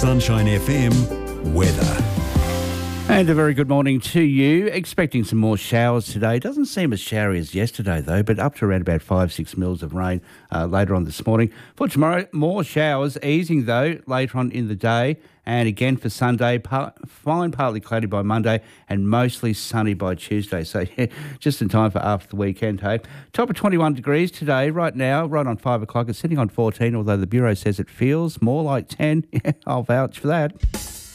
Sunshine FM weather. And a very good morning to you. Expecting some more showers today. Doesn't seem as showery as yesterday though, but up to around about 5-6 mils of rain later on this morning. For tomorrow, more showers, easing though later on in the day. And again for Sunday, fine, partly cloudy by Monday and mostly sunny by Tuesday. So yeah, just in time for after the weekend, hey. Top of 21 degrees today, right now, right on 5 o'clock. It's sitting on 14, although the Bureau says it feels more like 10. I'll vouch for that.